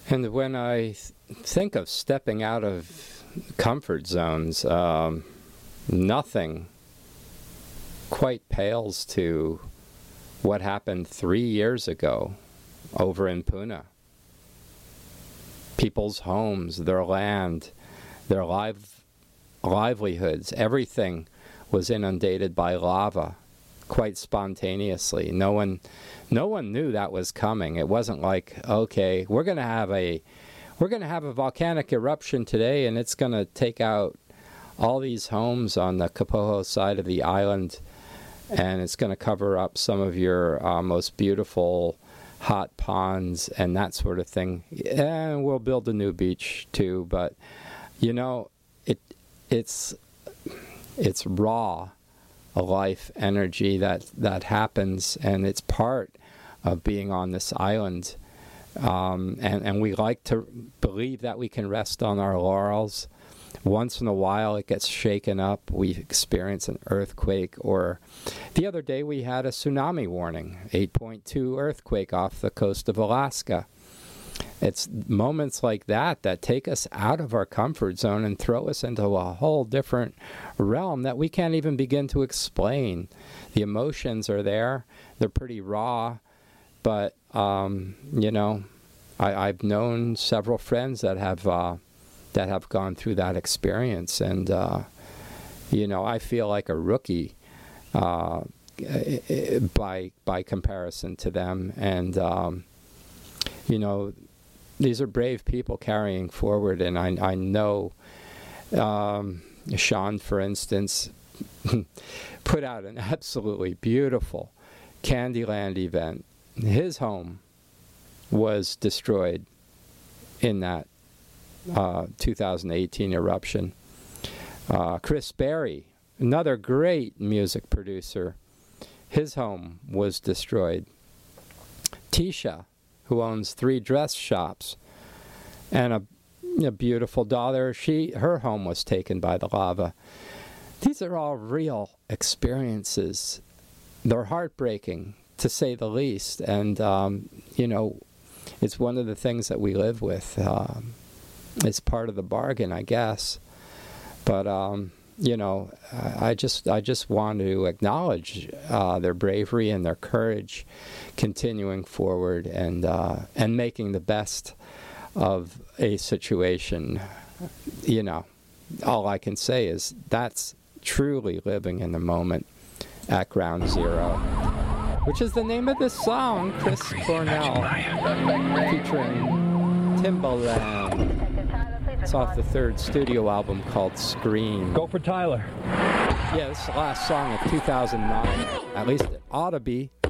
And when I think of stepping out of comfort zones, nothing quite pales to what happened 3 years ago over in Pune. People's homes, their land, their livelihoods, everything was inundated by lava quite spontaneously. No one knew that was coming. It wasn't like, okay, we're going to have a volcanic eruption today and it's going to take out all these homes on the Kapoho side of the island and it's going to cover up some of your most beautiful hot ponds and that sort of thing. And we'll build a new beach too, but you know, it's raw life energy that happens, and it's part of being on this island. And we like to believe that we can rest on our laurels. Once in a while it gets shaken up. We experience an earthquake, or the other day we had a tsunami warning, 8.2 earthquake off the coast of Alaska. It's moments like that that take us out of our comfort zone and throw us into a whole different realm that we can't even begin to explain. The emotions are there. They're pretty raw. But, you know, I've known several friends that have gone through that experience. And, you know, I feel like a rookie by comparison to them. And, you know, these are brave people carrying forward, and I know Sean, for instance, put out an absolutely beautiful Candyland event. His home was destroyed in that 2018 eruption. Chris Berry, another great music producer, his home was destroyed. Tisha, who owns 3 dress shops and a beautiful daughter, her home was taken by the lava. These are all real experiences. They're heartbreaking, to say the least. And, you know, it's one of the things that we live with. It's part of the bargain, I guess. But, you know, I just want to acknowledge their bravery and their courage, continuing forward and making the best of a situation. You know, all I can say is that's truly living in the moment at ground zero, which is the name of this song, Chris Cornell, featuring Timbaland. It's off the 3rd studio album called Scream. Go for Tyler. Yeah, this is the last song of 2009. At least it ought to be.